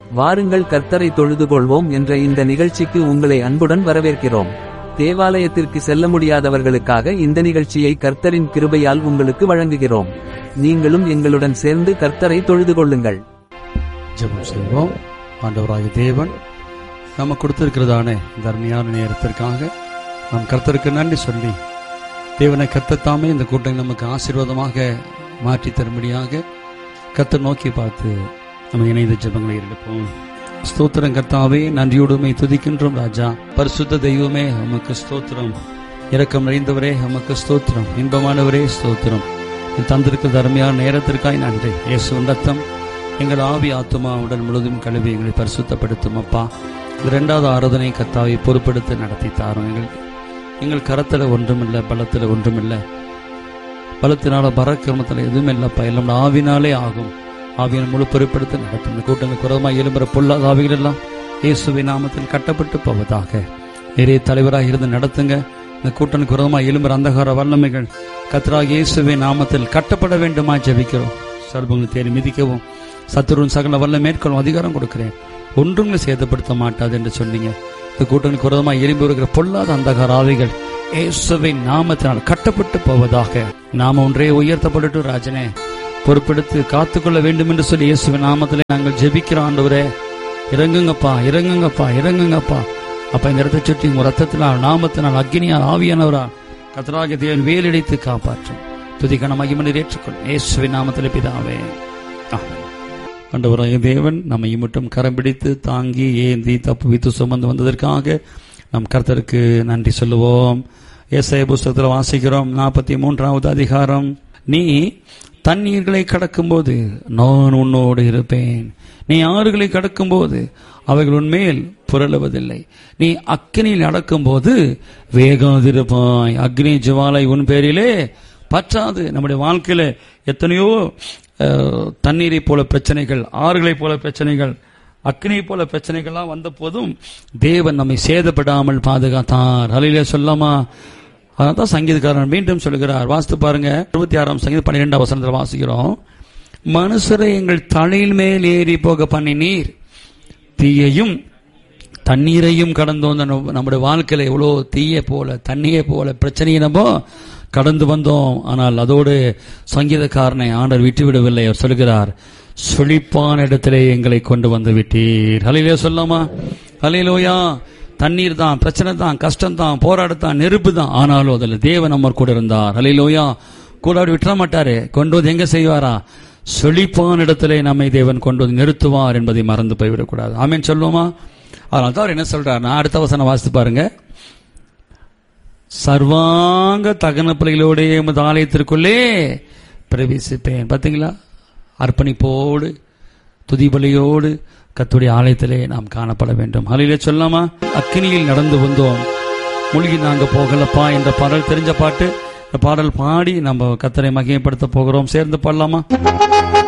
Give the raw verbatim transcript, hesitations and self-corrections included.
வாருங்கள் கர்த்தரை தொழுது கொள்வோம் என்ற இந்த நிகழ்ச்சிக்கு உங்களை அன்புடன் வரவேற்கிறோம். தேவாலயத்திற்கு செல்ல முடியாதவர்களுக்காக இந்த நிகழ்ச்சியை கர்த்தரின் கிருபையால் உங்களுக்கு வழங்குகிறோம். நீங்களும் எங்களுடன் சேர்ந்து கர்த்தரை தொழுது கொள்ளுங்கள். ஜெபம் செய்வோம். ஆண்டவராகிய தேவன் நம்ம கொடுத்திருக்கிறதான இந்த அருமையான நேரத்திற்காக நாம் கர்த்தருக்கு நன்றி சொல்லி, தேவனை கர்த்தத்தாமே இந்த கூட்டம் நமக்கு ஆசீர்வாதமாக மாற்றி தரும்படியாக கர்த்தர் நோக்கி பார்த்து நம்ம இணைந்த ஜெபங்களை எடுப்போம். ஸ்தோத்திரம் கர்த்தாவே, நன்றியோடுமை துதிக்கின்றோம் ராஜா. பரிசுத்த தெய்வமே உமக்கு ஸ்தோத்திரம். இரக்கம் நிறைந்தவரே உமக்கு ஸ்தோத்திரம். இன்பமானவரே ஸ்தோத்திரம். தந்திருக்கிற அருமையான நேரத்திற்காய் நன்றி. இயேசு ரத்தம் எங்கள் ஆவி ஆத்துமா உடல் முழுதும் கழுவி எங்களை பரிசுத்தப்படுத்தும் அப்பா. இரண்டாவது ஆராதனை கர்த்தாவை பொறுப்படுத்த நடத்தி தாரும். எங்கள் எங்கள் கரத்தில் ஒன்றுமில்லை, பலத்தில் ஒன்றுமில்லை, பலத்தினால பராக்கிரமத்தில் எதுவும் இல்லப்பா, எல்லாம் ஆவினாலே ஆகும். ஆவியை முழு பொறுப்படுத்த நடத்தும். இந்த கூட்டங்கள் குறவமாக எழும்புற பொல்லாத ஆவிகள் எல்லாம் இயேசுவின் நாமத்தில் கட்டப்பட்டு போவதாக. நிறைய தலைவராக இருந்து நடத்துங்க. இந்த கூட்டணி குறவமாக எழும்புற அந்தகார வல்லமைகள் கர்த்தராகிய இயேசுவின் நாமத்தில் கட்டப்பட வேண்டுமா ஜெபிக்கிறோம். சர்வங்களை தேடி மிதிக்கவும் சத்துருவின் சகல வல்ல மேற்கொள்ளும் அதிகாரம் கொடுக்கிறேன். ஒன்றுங்களை சேதப்படுத்த மாட்டாது என்று சொன்னீங்க. இந்த கூட்டணி குறவமாக எழும்பி வருகிற பொல்லாத அந்தகார ஆவிகள் இயேசுவின் நாமத்தினால் கட்டப்பட்டு போவதாக. நாம ஒன்றே உயர்த்தப்பட்டு ராஜனே பொறுப்பெடுத்து காத்துக்கொள்ள வேண்டும் என்று சொல்லி இயேசுவின் நாமத்திலே நாங்கள் ஜெபிக்கிறோம். ஆண்டவரே இறங்குங்கப்பா, இறங்குங்கப்பா, இறங்குங்கப்பா. அப்ப இந்த இடத்தை சுற்றி உங்க ரத்தத்தினால் நாமத்தினால் அக்னியால் ஆவியானவரால் கர்த்தராகிய தேவன் வேலடித்து காப்பாற்றும். துதிக்கான மகிமை ஏற்றுக்கொள் இயேசுவின் நாமத்திலே பிதாவே. ஆண்டவராகிய தேவன் நம்மை மட்டும் கரம் பிடித்து தாங்கி ஏந்தி தப்பு வித்து சுமந்து வந்ததற்காக நம் கர்த்தருக்கு நன்றி சொல்லுவோம். ஏசாயா புஸ்தகத்தில் வாசிக்கிறோம், நாற்பத்தி மூன்றாவது அதிகாரம். நீ தண்ணீர்களை கடக்கும் போது நான் உன்னோடு இருப்பேன். நீ ஆறுகளை கடக்கும் போது அவைகள் உன்மேல் புரளுவதில்லை. நீ அக்னியில் நடக்கும் போது வேகாதிருப்பாய். அக்னி ஜுவாலை உன் பேரிலே பற்றாது. நம்முடைய வாழ்க்கையில எத்தனையோ தண்ணீரை போல பிரச்சனைகள், ஆறுகளை போல பிரச்சனைகள், அக்னியை போல பிரச்சனைகள்லாம் வந்த போதும் தேவன் நம்மை சேதப்படாமல் பாதுகாத்தார். ஹல்லேலூயா சொல்லாமா? அதான் சங்கீதக்காரன் மீண்டும் சொல்கிறார். வாசித்து பாருங்க, இருபத்தி ஆறாம் சங்கீதம் பன்னிரெண்டாம் வசனத்தில் வாசிக்கிறோம். மனுஷரை எங்கள் தலையில் மேல் ஏறி போக பண்ணினீர், தீயையும் தண்ணீரையும் கடந்து வந்த நம்முடைய வாழ்க்கையில எவ்வளோ தீய போல தண்ணியை போல பிரச்சனையை நம்ம கடந்து வந்தோம். ஆனால் அதோடு சங்கீதக்காரனை ஆண்டவர் விட்டுவிடவில்லை. அவர் சொல்கிறார், செழிப்பான இடத்திலே எங்களை கொண்டு வந்து விட்டீர். ஹல்லேலூயா சொல்லாமா? ஹல்லேலூயா. தண்ணீர் தான், பிரச்சனை தான், கஷ்டம் தான், போராட்டம், நெருப்பு தான், ஆனாலும் அதில் தேவன் நம்ம கூட இருந்தார். ஹல்லேலூயா. கூட விட்டுற மாட்டாரு. கொண்டு வந்து எங்க செய்வாரா? செழிப்பான இடத்திலே நம்மை தேவன் கொண்டு வந்து நிறுத்துவார் என்பதை மறந்து போய்விடக்கூடாது. ஆமேன் சொல்லுவோமா? அதனால தான் அவர் என்ன சொல்றார், நான் அடுத்த வசனம் வாசித்து பாருங்க. சர்வாங்க தகன பிள்ளைகளோடைய எமது ஆலயத்திற்குள்ளே பிரவேசிப்பேன். பார்த்தீங்களா? அர்ப்பணிப்போடு துதிபலியோடு கர்த்தருடைய ஆலயத்திலே நாம் காணப்பட வேண்டும். ஹல்லேலூயா சொல்லாமா? அக்கினியில் நடந்து வந்தோம், மூழ்கி நாங்க போகலப்பா என்ற பாடல் தெரிஞ்ச பாட்டு. இந்த பாடல் பாடி நம்ம கர்த்தரை மகிமைப்படுத்த போகிறோம். சேர்ந்து பாடலாமா?